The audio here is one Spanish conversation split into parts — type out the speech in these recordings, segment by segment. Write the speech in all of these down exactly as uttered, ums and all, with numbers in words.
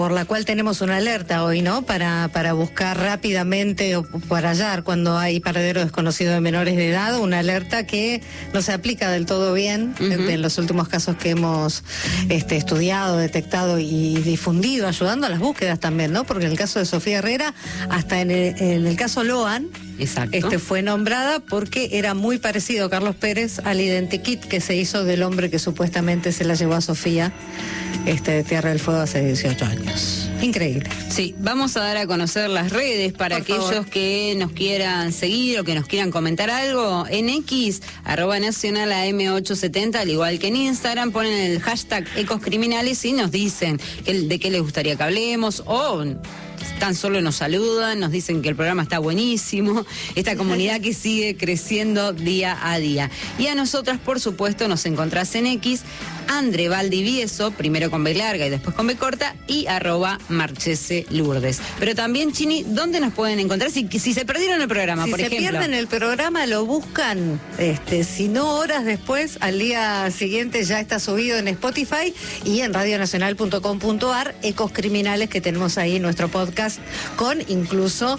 por la cual tenemos una alerta hoy, ¿no? Para, para buscar rápidamente o para hallar cuando hay paradero desconocido de menores de edad, una alerta que no se aplica del todo bien uh-huh. en, en los últimos casos que hemos este, estudiado, detectado y difundido, ayudando a las búsquedas también, ¿no? Porque en el caso de Sofía Herrera, hasta en el, en el caso Loan, Exacto. Este fue nombrada porque era muy parecido, Carlos Pérez, al identikit que se hizo del hombre que supuestamente se la llevó a Sofía este, de Tierra del Fuego hace dieciocho años. Increíble. Sí, vamos a dar a conocer las redes para Por aquellos favor. que nos quieran seguir o que nos quieran comentar algo. En X, arroba nacional A M ochocientos setenta, al igual que en Instagram, ponen el hashtag Ecos Criminales y nos dicen de qué les gustaría que hablemos o... tan solo nos saludan, nos dicen que el programa está buenísimo, esta comunidad que sigue creciendo día a día. Y a nosotras, por supuesto, nos encontrás en X, Andre Valdivieso, primero con B larga y después con B corta, y arroba Marchese Lourdes. Pero también, Chini, ¿dónde nos pueden encontrar? Si, si se perdieron el programa, si por ejemplo. Si se pierden el programa, lo buscan, este, si no horas después, al día siguiente ya está subido en Spotify y en radionacional punto com punto ar, Ecos Criminales, que tenemos ahí nuestro podcast, con incluso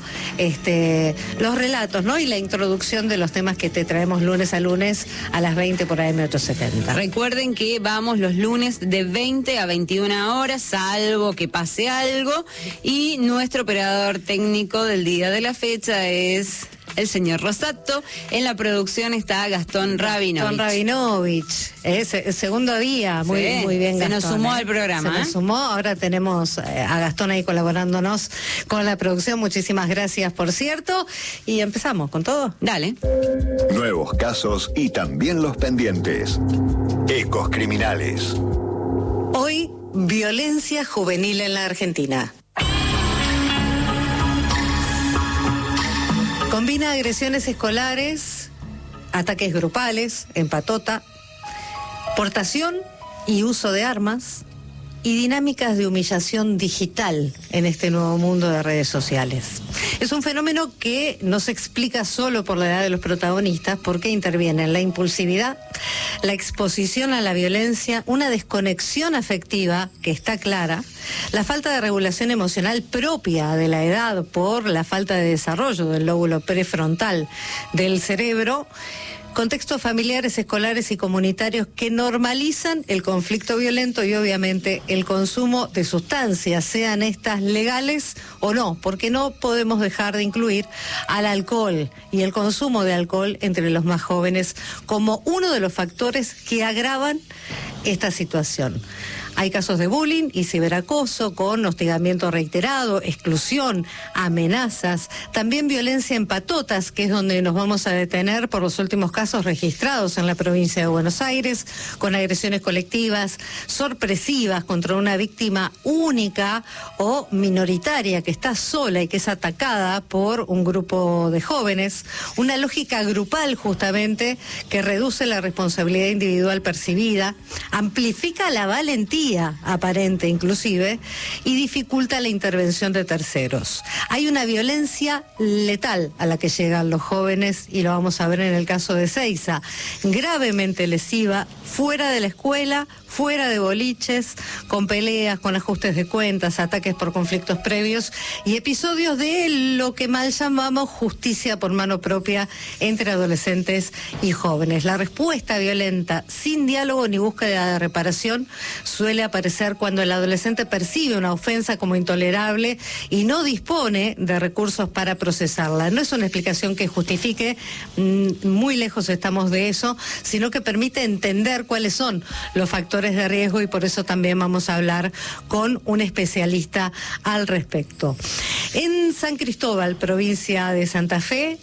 este, los relatos, ¿no? Y la introducción de los temas que te traemos lunes a lunes a las veinte por A M ochocientos setenta. Recuerden que vamos los lunes de veinte a veintiuna horas, salvo que pase algo, y nuestro operador técnico del día de la fecha es el señor Rosato. En la producción está Gastón Rabinovich. Gastón Rabinovich, es el segundo día, muy, sí, muy bien se Gastón. Se nos sumó ¿eh? al programa. Se ¿eh? nos sumó, ahora tenemos a Gastón ahí colaborándonos con la producción. Muchísimas gracias, por cierto. Y empezamos con todo. Dale. Nuevos casos y también los pendientes. Ecos Criminales. Hoy, violencia juvenil en la Argentina. Combina agresiones escolares, ataques grupales, en patota, portación y uso de armas y dinámicas de humillación digital en este nuevo mundo de redes sociales. Es un fenómeno que no se explica solo por la edad de los protagonistas, porque intervienen la impulsividad, la exposición a la violencia, una desconexión afectiva que está clara, la falta de regulación emocional propia de la edad por la falta de desarrollo del lóbulo prefrontal del cerebro, contextos familiares, escolares y comunitarios que normalizan el conflicto violento y obviamente el consumo de sustancias, sean estas legales o no, porque no podemos dejar de incluir al alcohol y el consumo de alcohol entre los más jóvenes como uno de los factores que agravan esta situación. Hay casos de bullying y ciberacoso con hostigamiento reiterado, exclusión, amenazas, también violencia en patotas, que es donde nos vamos a detener por los últimos casos registrados en la provincia de Buenos Aires, con agresiones colectivas, sorpresivas contra una víctima única o minoritaria que está sola y que es atacada por un grupo de jóvenes, una lógica grupal justamente que reduce la responsabilidad individual percibida, amplifica la valentía aparente inclusive y dificulta la intervención de terceros. Hay una violencia letal a la que llegan los jóvenes y lo vamos a ver en el caso de Seiza, gravemente lesiva, fuera de la escuela, fuera de boliches, con peleas, con ajustes de cuentas, ataques por conflictos previos y episodios de lo que mal llamamos justicia por mano propia entre adolescentes y jóvenes. La respuesta violenta sin diálogo ni búsqueda de reparación suele aparecer cuando el adolescente percibe una ofensa como intolerable y no dispone de recursos para procesarla. No es una explicación que justifique, muy lejos estamos de eso, sino que permite entender cuáles son los factores de riesgo y por eso también vamos a hablar con un especialista al respecto. En San Cristóbal, provincia de Santa Fe,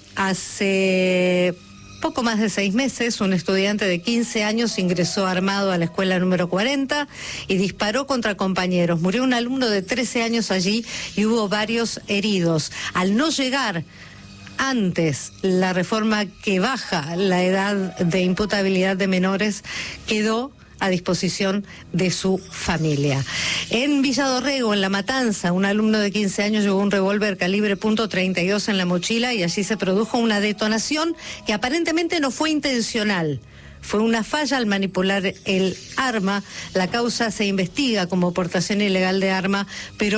hace poco más de seis meses, un estudiante de quince años ingresó armado a la escuela número cuarenta y disparó contra compañeros. Murió un alumno de trece años allí y hubo varios heridos. Al no llegar antes la reforma que baja la edad de imputabilidad de menores, quedó a disposición de su familia. En Villa Dorrego, en La Matanza, un alumno de quince años llevó un revólver calibre punto treinta y dos en la mochila y allí se produjo una detonación que aparentemente no fue intencional, fue una falla al manipular el arma. La causa se investiga como portación ilegal de arma, pero